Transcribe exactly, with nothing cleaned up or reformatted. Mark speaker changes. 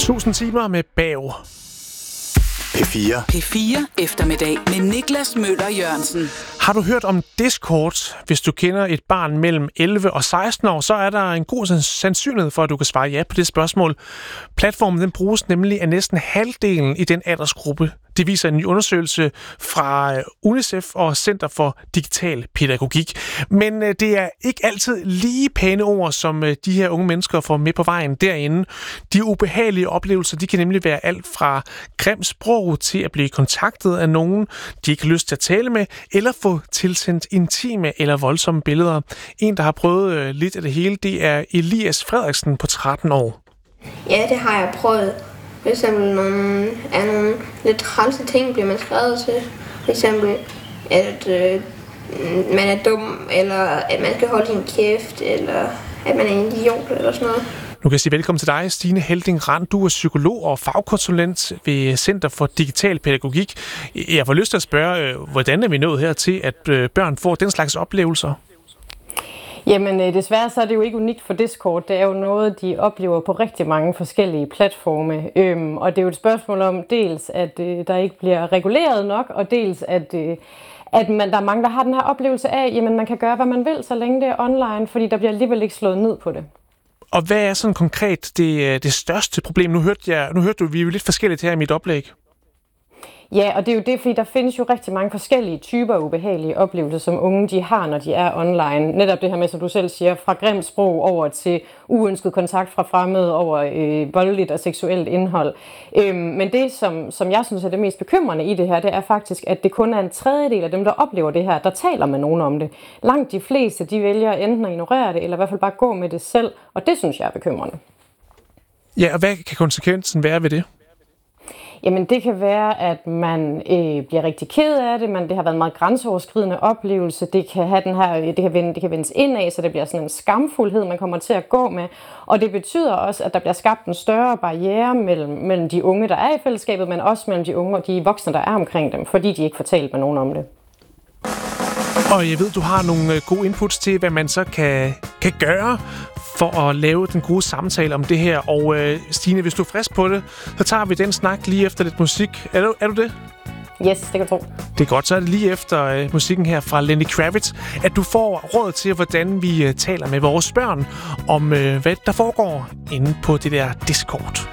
Speaker 1: Tusind timer med Bav.
Speaker 2: P fire.
Speaker 3: P fire eftermiddag med Niklas Møller Jørgensen.
Speaker 1: Har du hørt om Discord? Hvis du kender et barn mellem elleve og seksten år, så er der en god sandsynlighed for, at du kan svare ja på det spørgsmål. Platformen den bruges nemlig af næsten halvdelen i den aldersgruppe. Det viser en ny undersøgelse fra UNICEF og Center for Digital Pædagogik. Men det er ikke altid lige pæne ord, som de her unge mennesker får med på vejen derinde. De ubehagelige oplevelser, de kan nemlig være alt fra grimt sprog til at blive kontaktet af nogen, de ikke har lyst til at tale med, eller få tilsendt intime eller voldsomme billeder. En, der har prøvet lidt af det hele, det er Elias Frederiksen på tretten år.
Speaker 4: Ja, det har jeg prøvet. For eksempel nogle, er nogle lidt trælse ting, bliver man skrevet til. For eksempel, at øh, man er dum, eller at man skal holde sin kæft, eller at man er en idiot, eller sådan noget.
Speaker 1: Nu kan jeg sige velkommen til dig, Stine Helding Rand. Du er psykolog og fagkonsulent ved Center for Digital Pædagogik. Jeg får lyst til at spørge, hvordan er vi nået her til, at børn får den slags oplevelser?
Speaker 5: Jamen desværre så er det jo ikke unikt for Discord. Det er jo noget, de oplever på rigtig mange forskellige platforme. Øhm, og det er jo et spørgsmål om dels, at øh, der ikke bliver reguleret nok, og dels, at, øh, at man, der er mange, der har den her oplevelse af, jamen man kan gøre, hvad man vil, så længe det er online, fordi der bliver alligevel ikke slået ned på det.
Speaker 1: Og hvad er sådan konkret det, det største problem? Nu hørte, jeg, nu hørte du, vi er jo lidt forskelligt her i mit oplæg.
Speaker 5: Ja, og det er jo det, fordi der findes jo rigtig mange forskellige typer ubehagelige oplevelser, som unge de har, når de er online. Netop det her med, som du selv siger, fra grimt sprog over til uønsket kontakt fra fremmede, over øh, voldeligt og seksuelt indhold. Øhm, men det, som, som jeg synes er det mest bekymrende i det her, det er faktisk, at det kun er en tredjedel af dem, der oplever det her, der taler med nogen om det. Langt de fleste, de vælger enten at ignorere det, eller i hvert fald bare gå med det selv, og det synes jeg er bekymrende.
Speaker 1: Ja, og hvad kan konsekvensen være ved det?
Speaker 5: Jamen det kan være, at man øh, bliver rigtig ked af det, men det har været en meget grænseoverskridende oplevelse. Det kan have den her, det kan vende, det kan vendes indad, så det bliver sådan en skamfuldhed, man kommer til at gå med. Og det betyder også, at der bliver skabt en større barriere mellem, mellem de unge, der er i fællesskabet, men også mellem de unge og de voksne, der er omkring dem, fordi de ikke får talt med nogen om det.
Speaker 1: Og jeg ved, du har nogle gode inputs til, hvad man så kan, kan gøre for at lave den gode samtale om det her. Og øh, Stine, hvis du er frisk på det, så tager vi den snak lige efter lidt musik. Er du, er du det?
Speaker 5: Yes, det kan du tro.
Speaker 1: Det er godt, så er det lige efter øh, musikken her fra Lenny Kravitz, at du får råd til, hvordan vi øh, taler med vores børn om, øh, hvad der foregår inde på det der Discord.